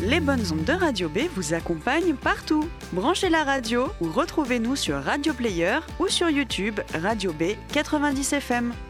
Les bonnes ondes de Radio B vous accompagnent partout. Branchez la radio ou retrouvez-nous sur Radio Player ou sur YouTube Radio B 90 FM.